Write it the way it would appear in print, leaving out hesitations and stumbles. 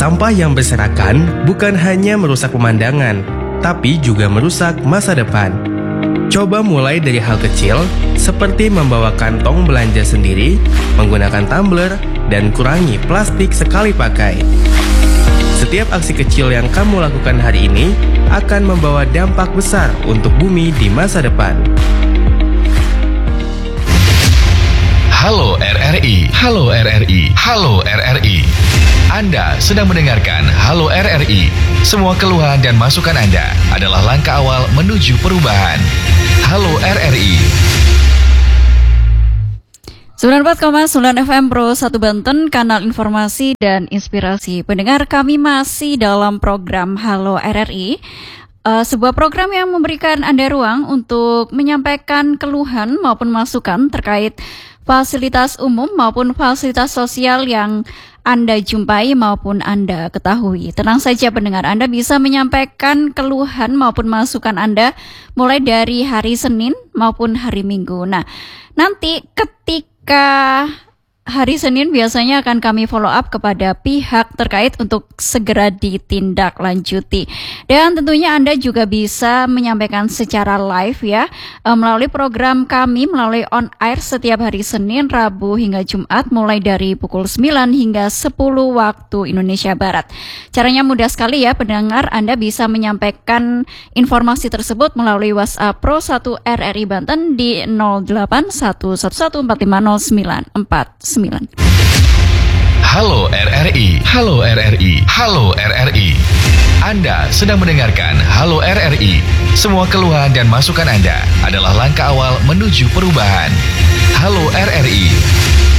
Sampah yang berserakan bukan hanya merusak pemandangan, tapi juga merusak masa depan. Coba mulai dari hal kecil, seperti membawa kantong belanja sendiri, menggunakan tumbler, dan kurangi plastik sekali pakai. Setiap aksi kecil yang kamu lakukan hari ini akan membawa dampak besar untuk bumi di masa depan. Halo RRI, Halo RRI, Halo RRI. Anda sedang mendengarkan Halo RRI. Semua keluhan dan masukan Anda adalah langkah awal menuju perubahan. Halo RRI. 94,9 FM Pro 1 Banten, kanal informasi dan inspirasi. Pendengar, kami masih dalam program Halo RRI. Sebuah program yang memberikan Anda ruang untuk menyampaikan keluhan maupun masukan terkait fasilitas umum maupun fasilitas sosial yang Anda jumpai maupun Anda ketahui. Tenang saja pendengar, Anda bisa menyampaikan keluhan maupun masukan Anda mulai dari hari Senin maupun hari Minggu. Nah, nanti ketika hari Senin biasanya akan kami follow up kepada pihak terkait untuk segera ditindaklanjuti. Dan tentunya Anda juga bisa menyampaikan secara live ya, melalui program kami melalui on air setiap hari Senin, Rabu hingga Jumat mulai dari pukul 9 hingga 10 waktu Indonesia Barat. Caranya mudah sekali ya pendengar, Anda bisa menyampaikan informasi tersebut melalui WhatsApp Pro 1 RRI Banten di 0811450949. Halo RRI, Halo RRI, Halo RRI. Anda sedang mendengarkan Halo RRI. Semua keluhan dan masukan Anda adalah langkah awal menuju perubahan. Halo RRI.